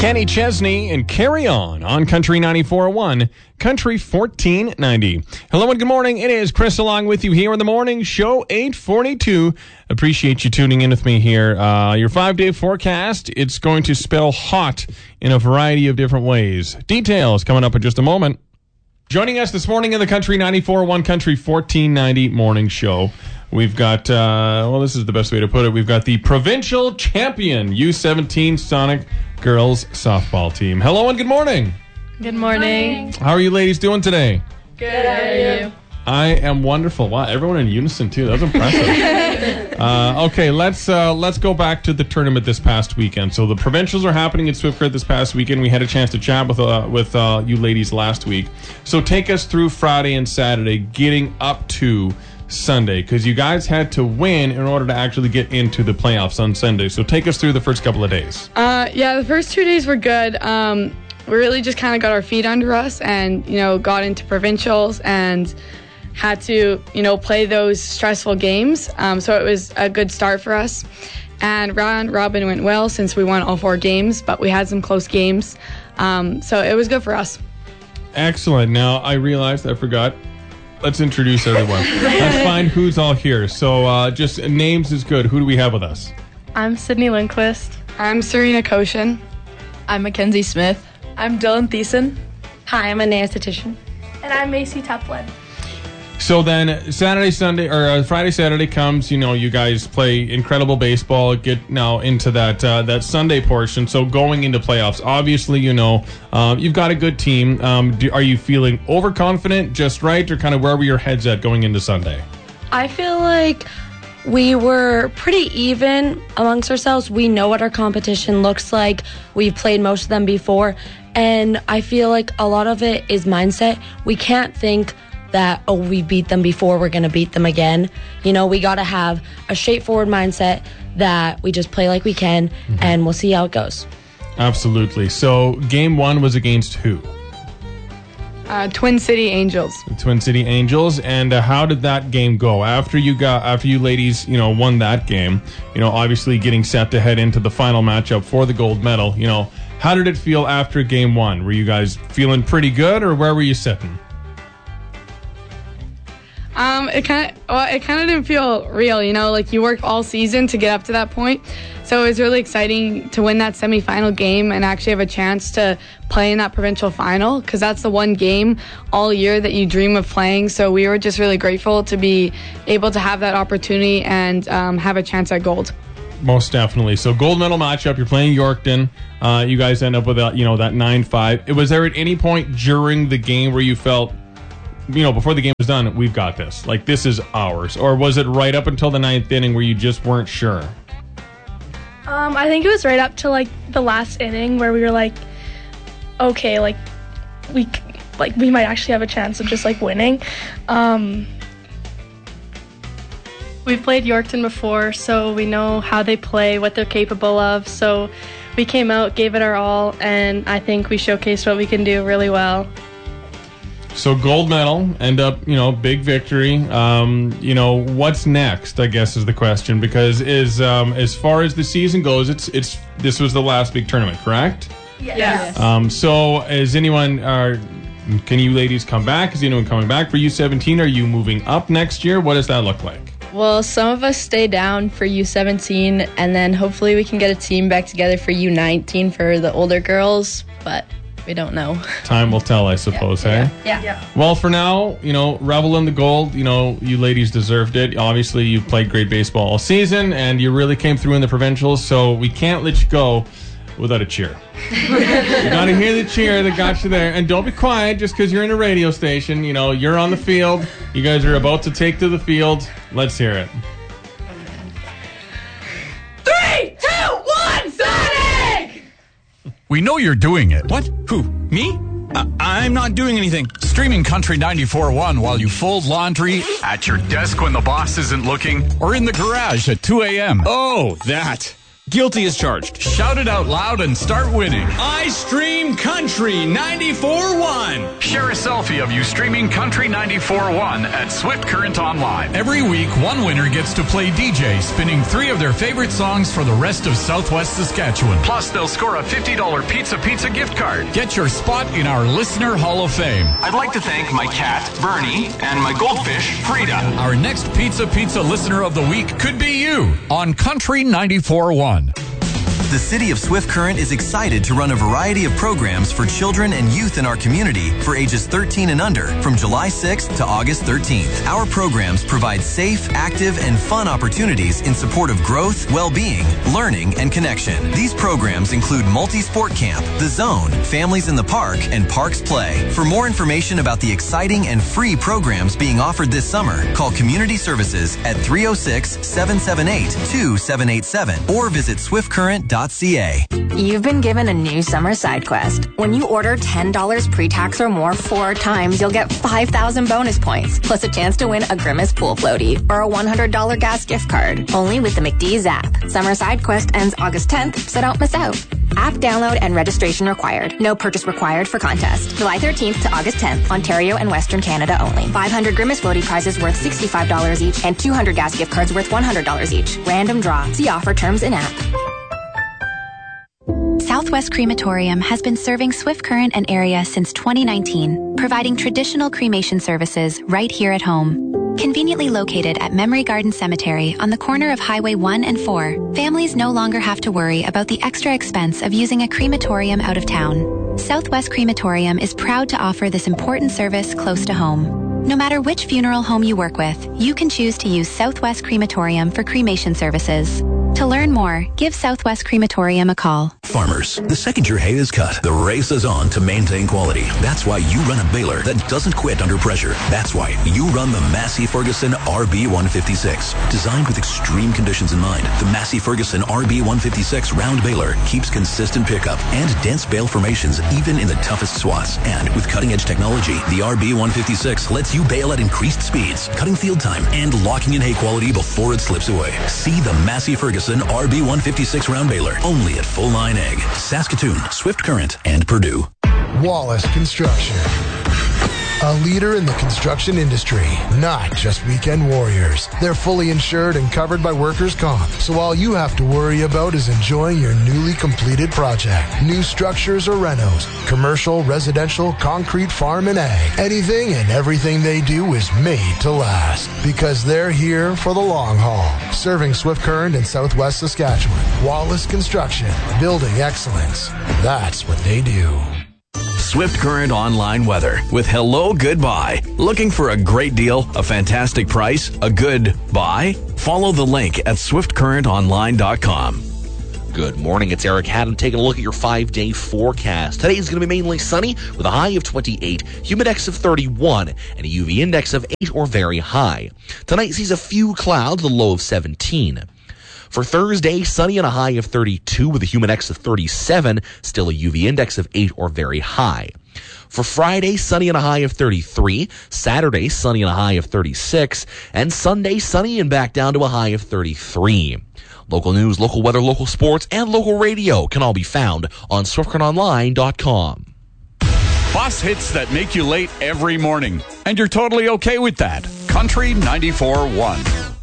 Kenny Chesney and Carry On Country 94.1, Country 1490. Hello and good morning. It is Chris along with you here in the morning show, 842. Appreciate you tuning in with me here. Your 5-day forecast, it's going to spell hot in a variety of different ways. Details coming up in just a moment. Joining us this morning in the Country 94.1, Country 1490 morning show. We've got, this is the best way to put it. We've got the provincial champion U17 Sonic girls softball team. Hello and good morning. Good morning. How are you ladies doing today? Good. How are you? I am wonderful. Wow, everyone in unison too. That was impressive. Okay, let's go back to the tournament this past weekend. So the provincials are happening at Swift Current this past weekend. We had a chance to chat with you ladies last week. So take us through Friday and Saturday, getting up to Sunday, because you guys had to win in order to actually get into the playoffs on Sunday. So take us through the first couple of days. The first 2 days were good. We really just kind of got our feet under us and, got into provincials and had to, play those stressful games. So it was a good start for us. And round robin went well since we won all 4 games, but we had some close games. So it was good for us. Excellent. Now, I realized I forgot. Let's introduce everyone. Let's find who's all here. So just names is good. Who do we have with us? I'm Sydney Lindquist. I'm Serena Koshin. I'm Mackenzie Smith. I'm Dylan Thiessen. Hi, I'm Anaya Satishan. And I'm Macy Tuplin. So then Friday, Saturday comes, you guys play incredible baseball, get now into that Sunday portion. So going into playoffs, obviously, you've got a good team. Are you feeling overconfident, just right, or kind of where were your heads at going into Sunday? I feel like we were pretty even amongst ourselves. We know what our competition looks like. We've played most of them before. And I feel like a lot of it is mindset. We can't think that, we beat them before, we're going to beat them again. We got to have a straightforward mindset that we just play like we can, and we'll see how it goes. Absolutely. So game 1 was against who? Twin City Angels. The Twin City Angels. And how did that game go? After you ladies, won that game, obviously getting set to head into the final matchup for the gold medal, how did it feel after game 1? Were you guys feeling pretty good, or where were you sitting? It kind of didn't feel real, like you worked all season to get up to that point. So it was really exciting to win that semifinal game and actually have a chance to play in that provincial final, because that's the one game all year that you dream of playing. So we were just really grateful to be able to have that opportunity and have a chance at gold. Most definitely. So gold medal matchup, you're playing Yorkton. You guys end up with that 9-5. Was there at any point during the game where you felt, before the game was done, we've got this, like this is ours? Or was it right up until the 9th inning where you just weren't sure? I think it was right up to the last inning where we were like, okay, we might actually have a chance of just winning. We've played Yorkton before, so we know how they play, what they're capable of. So we came out, gave it our all, and I think we showcased what we can do really well. So gold medal, end up, big victory. What's next, I guess, is the question, because as far as the season goes, this was the last big tournament, correct? Yes. So is anyone, can you ladies come back? Is anyone coming back for U17? Are you moving up next year? What does that look like? Well, some of us stay down for U17, and then hopefully we can get a team back together for U19 for the older girls, but we don't know. Time will tell, I suppose, hey? Yeah. Well, for now, revel in the gold. You ladies deserved it. Obviously, you played great baseball all season, and you really came through in the provincials, so we can't let you go without a cheer. You got to hear the cheer that got you there. And don't be quiet just because you're in a radio station. You're on the field. You guys are about to take to the field. Let's hear it. 3, 2, 1, Sonic! We know you're doing it. What? Who? Me? I'm not doing anything. Streaming Country 94.1 while you fold laundry, at your desk when the boss isn't looking, or in the garage at 2 a.m. Oh, that. Guilty as charged. Shout it out loud and start winning. I stream Country 94.1. Share a selfie of you streaming Country 94.1 at Swift Current Online. Every week, one winner gets to play DJ, spinning 3 of their favorite songs for the rest of Southwest Saskatchewan. Plus, they'll score a $50 Pizza gift card. Get your spot in our Listener Hall of Fame. I'd like to thank my cat, Bernie, and my goldfish, Frida. Our next Pizza Listener of the Week could be you on Country 94.1. The City of Swift Current is excited to run a variety of programs for children and youth in our community for ages 13 and under from July 6th to August 13th. Our programs provide safe, active, and fun opportunities in support of growth, well-being, learning, and connection. These programs include Multi-Sport Camp, The Zone, Families in the Park, and Parks Play. For more information about the exciting and free programs being offered this summer, call Community Services at 306-778-2787 or visit swiftcurrent.ca. You've been given a new summer side quest. When you order $10 pre-tax or more 4 times, you'll get 5,000 bonus points, plus a chance to win a Grimace pool floaty or a $100 gas gift card. Only with the McDee's app. Summer side quest ends August 10th, so don't miss out. App download and registration required. No purchase required for contest. July 13th to August 10th, Ontario and Western Canada only. 500 Grimace floaty prizes worth $65 each and 200 gas gift cards worth $100 each. Random draw. See offer terms in app. Southwest Crematorium has been serving Swift Current and area since 2019, providing traditional cremation services right here at home. Conveniently located at Memory Garden Cemetery on the corner of Highway 1 and 4, families no longer have to worry about the extra expense of using a crematorium out of town. Southwest Crematorium is proud to offer this important service close to home. No matter which funeral home you work with, you can choose to use Southwest Crematorium for cremation services. To learn more, give Southwest Crematorium a call. Farmers, the second your hay is cut, the race is on to maintain quality. That's why you run a baler that doesn't quit under pressure. That's why you run the Massey Ferguson RB156. Designed with extreme conditions in mind, the Massey Ferguson RB156 round baler keeps consistent pickup and dense bale formations even in the toughest swaths. And with cutting-edge technology, the RB156 lets you bale at increased speeds, cutting field time and locking in hay quality before it slips away. See the Massey Ferguson RB156 round baler only at Full Line Egg, Saskatoon, Swift Current, and Purdue. Wallace Construction. A leader in the construction industry, not just weekend warriors. They're fully insured and covered by workers' comp, so all you have to worry about is enjoying your newly completed project. New structures or renos, commercial, residential, concrete, farm, and ag. Anything and everything they do is made to last, because they're here for the long haul. Serving Swift Current in Southwest Saskatchewan. Wallace Construction, building excellence. That's what they do. Swift Current Online weather with Hello Goodbye. Looking for a great deal, a fantastic price, a good buy? Follow the link at swiftcurrentonline.com. Good morning, it's Eric Haddam taking a look at your 5-day forecast. Today is going to be mainly sunny with a high of 28, humidex of 31, and a UV index of 8 or very high. Tonight sees a few clouds, the low of 17. For Thursday, sunny and a high of 32 with a humidex of 37, still a UV index of 8 or very high. For Friday, sunny and a high of 33, Saturday, sunny and a high of 36, and Sunday, sunny and back down to a high of 33. Local news, local weather, local sports, and local radio can all be found on SwiftCurrentOnline.com. Bus hits that make you late every morning, and you're totally okay with that. Country 94.1.